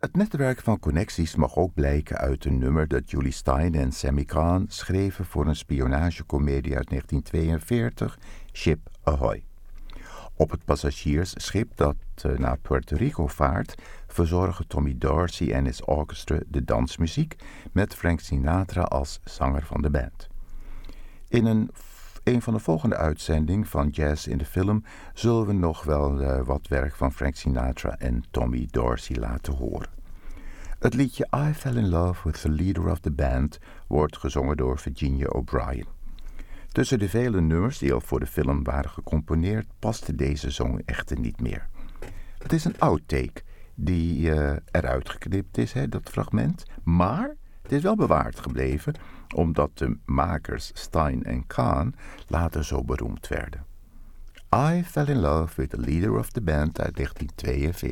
Het netwerk van connecties mag ook blijken uit een nummer dat Julie Stein en Sammy Cahn schreven voor een spionagecomedie uit 1942, Ship Ahoy. Op het passagiersschip dat naar Puerto Rico vaart, verzorgen Tommy Dorsey en his orchestra de dansmuziek met Frank Sinatra als zanger van de band. In een van de volgende uitzendingen van Jazz in de Film zullen we nog wel wat werk van Frank Sinatra en Tommy Dorsey laten horen. Het liedje I Fell in Love with the Leader of the Band wordt gezongen door Virginia O'Brien. Tussen de vele nummers die al voor de film waren gecomponeerd, paste deze song echter niet meer. Het is een outtake die eruit geknipt is, dat fragment, maar het is wel bewaard gebleven, omdat de makers Stein en Cahn later zo beroemd werden. I Fell in Love with the Leader of the Band uit 1942.